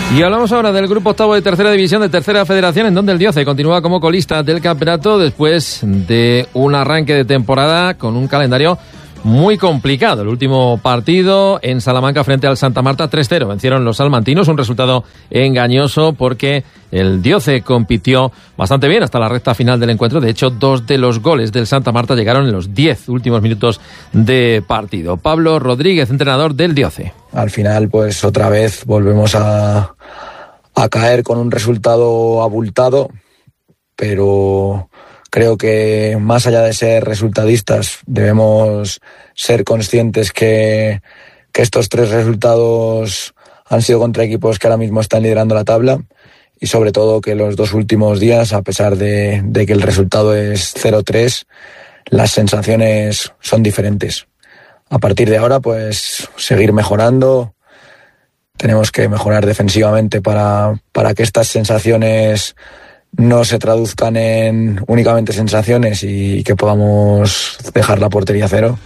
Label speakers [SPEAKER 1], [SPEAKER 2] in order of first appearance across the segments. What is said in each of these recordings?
[SPEAKER 1] Y hablamos ahora del grupo octavo de tercera división de tercera federación, en donde el Dioce continúa como colista del campeonato después de un arranque de temporada con un calendario muy complicado. El último partido en Salamanca frente al Santa Marta 3-0. Vencieron los salmantinos, un resultado engañoso porque el Dioce compitió bastante bien hasta la recta final del encuentro. De hecho, 2 de los goles del Santa Marta llegaron en los 10 últimos minutos de partido. Pablo Rodríguez, entrenador del Dioce.
[SPEAKER 2] Al final, pues otra vez volvemos a caer con un resultado abultado, pero creo que más allá de ser resultadistas debemos ser conscientes que estos 3 resultados han sido contra equipos que ahora mismo están liderando la tabla y sobre todo que los 2 últimos días, a pesar de que el resultado es 0-3, las sensaciones son diferentes. A partir de ahora, pues seguir mejorando. Tenemos que mejorar defensivamente para que estas sensaciones no se traduzcan en únicamente sensaciones y que podamos dejar la portería a 0.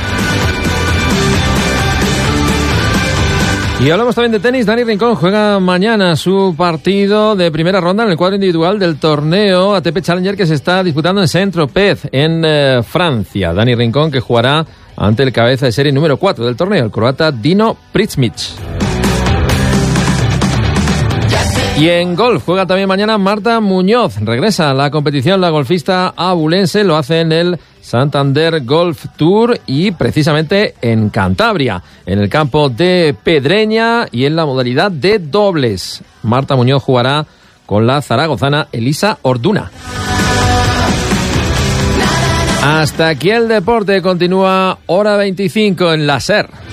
[SPEAKER 1] Y hablamos también de tenis. Dani Rincón juega mañana su partido de primera ronda en el cuadro individual del torneo ATP Challenger que se está disputando en Saint-Tropez, en Francia. Dani Rincón, que jugará ante el cabeza de serie número 4 del torneo, el croata Dino Pritzmic. Y en golf juega también mañana Marta Muñoz. Regresa a la competición la golfista abulense, lo hace en el Santander Golf Tour y precisamente en Cantabria, en el campo de Pedreña y en la modalidad de dobles. Marta Muñoz jugará con la zaragozana Elisa Orduna. Hasta aquí el deporte, continúa Hora 25 en la SER.